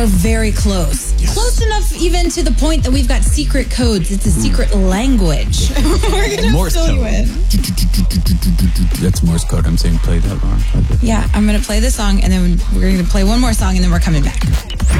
are very close. Yes. Close enough even to the point that we've got secret codes. It's a secret language. We're going to fill you in. That's Morse code. I'm saying play that long. Yeah, I'm going to play this song, and then we're going to play one more song, and then we're coming back.